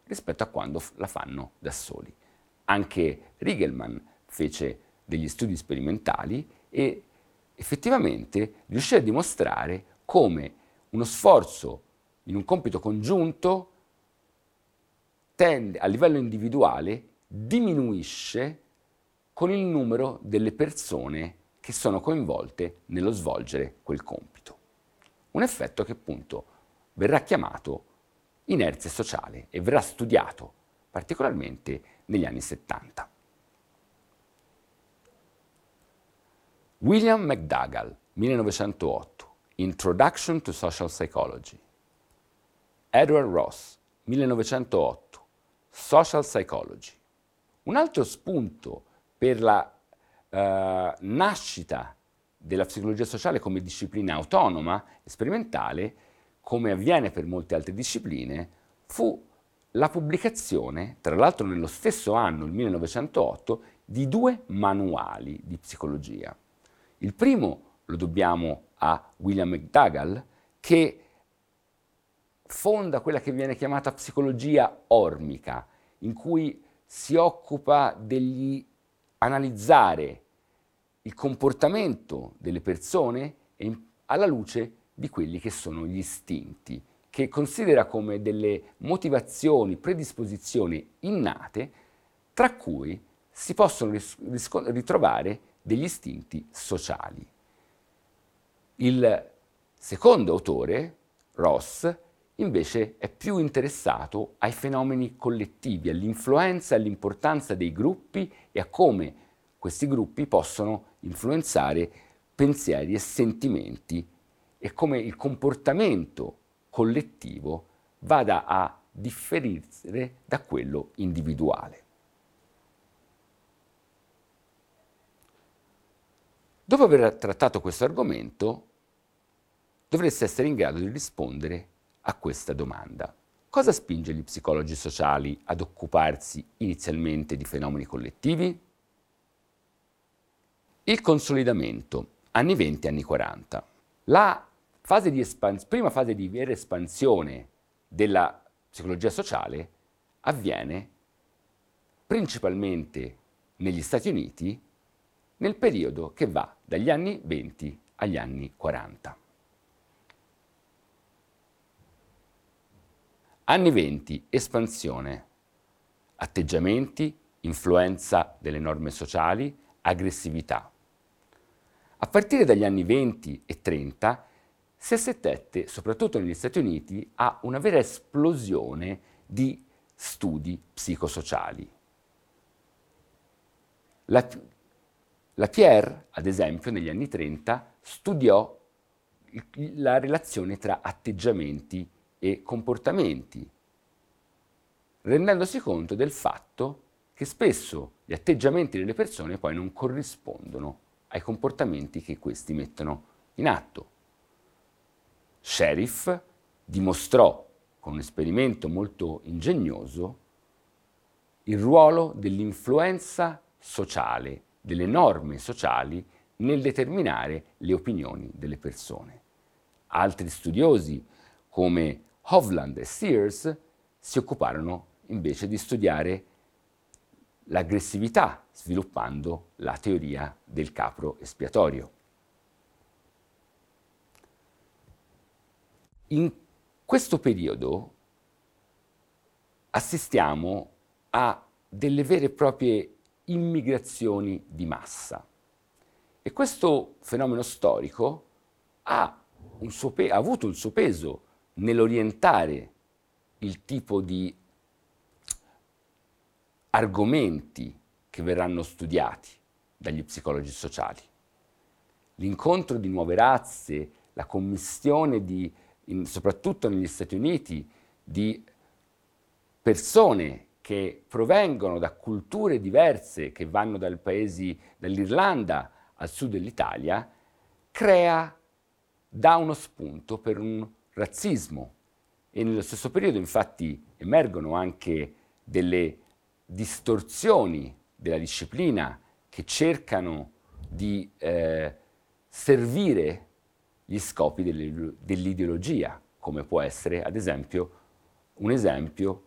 rispetto a quando la fanno da soli. Anche Rigelman fece degli studi sperimentali e effettivamente riuscì a dimostrare come uno sforzo in un compito congiunto tende, a livello individuale, diminuisce con il numero delle persone che sono coinvolte nello svolgere quel compito. Un effetto che appunto verrà chiamato inerzia sociale e verrà studiato particolarmente negli anni 70. William McDougall, 1908, Introduction to Social Psychology. Edward Ross, 1908, Social Psychology. Un altro spunto per la nascita della psicologia sociale come disciplina autonoma e sperimentale, come avviene per molte altre discipline, fu la pubblicazione, tra l'altro nello stesso anno, il 1908, di 2 manuali di psicologia. Il primo lo dobbiamo a William McDougall, che fonda quella che viene chiamata psicologia ormica, in cui si occupa degli analizzare il comportamento delle persone alla luce di quelli che sono gli istinti, che considera come delle motivazioni, predisposizioni innate, tra cui si possono ritrovare degli istinti sociali. Il secondo autore, Ross, invece è più interessato ai fenomeni collettivi, all'influenza e all'importanza dei gruppi e a come questi gruppi possono influenzare pensieri e sentimenti e come il comportamento collettivo vada a differire da quello individuale. Dopo aver trattato questo argomento, dovreste essere in grado di rispondere a questa domanda. Cosa spinge gli psicologi sociali ad occuparsi inizialmente di fenomeni collettivi? Il consolidamento, anni 20, anni 40. La prima fase di vera espansione della psicologia sociale avviene principalmente negli Stati Uniti nel periodo che va dagli anni 20 agli anni 40. Anni 20, espansione, atteggiamenti, influenza delle norme sociali, aggressività. A partire dagli anni 20 e 30 si assistette, soprattutto negli Stati Uniti, a una vera esplosione di studi psicosociali. La Pierre, ad esempio, negli anni 30 studiò la relazione tra atteggiamenti e comportamenti, rendendosi conto del fatto che spesso gli atteggiamenti delle persone poi non corrispondono ai comportamenti che questi mettono in atto. Sheriff dimostrò con un esperimento molto ingegnoso il ruolo dell'influenza sociale, delle norme sociali nel determinare le opinioni delle persone. Altri studiosi come Hovland e Sears si occuparono invece di studiare l'aggressività, sviluppando la teoria del capro espiatorio. In questo periodo assistiamo a delle vere e proprie immigrazioni di massa e questo fenomeno storico ha avuto un suo peso nell'orientare il tipo di argomenti che verranno studiati dagli psicologi sociali. L'incontro di nuove razze, la commistione soprattutto negli Stati Uniti, di persone che provengono da culture diverse, che vanno dall'Irlanda al sud dell'Italia, dà uno spunto per un razzismo. E nello stesso periodo, infatti, emergono anche delle distorsioni della disciplina che cercano di servire gli scopi dell'ideologia, come può essere, ad esempio, un esempio